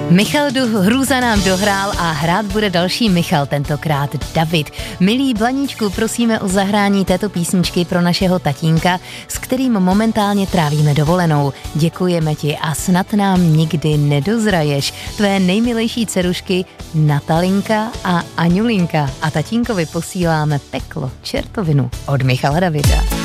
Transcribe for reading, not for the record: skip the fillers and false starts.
Michal Hrůza nám dohrál a hrát bude další Michal, tentokrát David. Milí Blaníčku, prosíme o zahrání této písničky pro našeho tatínka, s kterým momentálně trávíme dovolenou. Děkujeme ti a snad nám nikdy nedozraješ. Tvé nejmilejší dcerušky Natalinka a Aňulinka. A tatínkovi posíláme peklo čertovinu od Michala Davida.